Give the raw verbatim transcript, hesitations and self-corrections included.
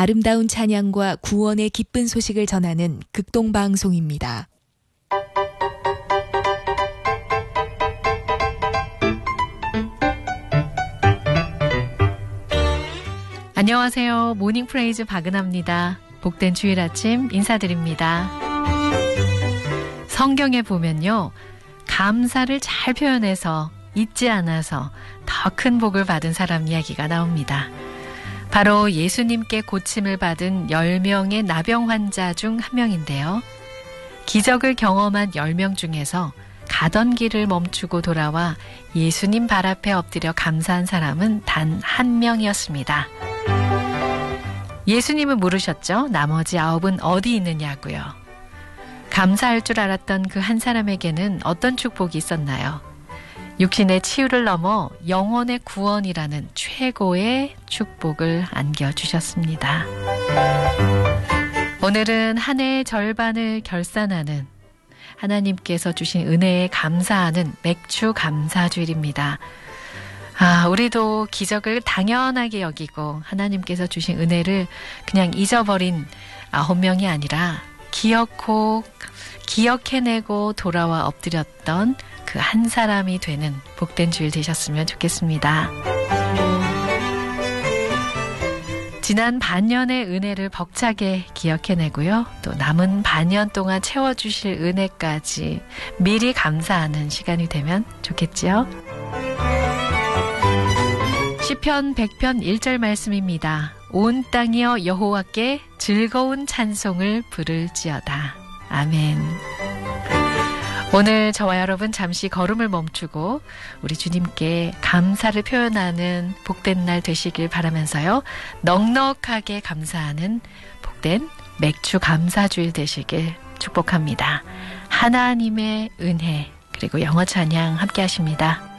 아름다운 찬양과 구원의 기쁜 소식을 전하는 극동방송입니다. 안녕하세요. 모닝프레이즈 박은하입니다. 복된 주일 아침 인사드립니다. 성경에 보면요, 감사를 잘 표현해서 잊지 않아서 더 큰 복을 받은 사람 이야기가 나옵니다. 바로 예수님께 고침을 받은 열 명의 나병 환자 중 한 명인데요. 기적을 경험한 열 명 중에서 가던 길을 멈추고 돌아와 예수님 발 앞에 엎드려 감사한 사람은 단 한 명이었습니다. 예수님은 물으셨죠. 나머지 아홉은 어디 있느냐고요. 감사할 줄 알았던 그 한 사람에게는 어떤 축복이 있었나요? 육신의 치유를 넘어 영혼의 구원이라는 최고의 축복을 안겨주셨습니다. 오늘은 한 해의 절반을 결산하는 하나님께서 주신 은혜에 감사하는 맥주 감사주일입니다. 아, 우리도 기적을 당연하게 여기고 하나님께서 주신 은혜를 그냥 잊어버린 아홉 명이 아니라 기억고 기억해내고 돌아와 엎드렸던 그 한 사람이 되는 복된 주일 되셨으면 좋겠습니다. 지난 반년의 은혜를 벅차게 기억해내고요. 또 남은 반년 동안 채워주실 은혜까지 미리 감사하는 시간이 되면 좋겠지요. 시편 백 편 일 절 말씀입니다. 온 땅이여 여호와께 즐거운 찬송을 부를지어다. 아멘. 오늘 저와 여러분 잠시 걸음을 멈추고 우리 주님께 감사를 표현하는 복된 날 되시길 바라면서요. 넉넉하게 감사하는 복된 맥주 감사주일 되시길 축복합니다. 하나님의 은혜 그리고 영어 찬양 함께 하십니다.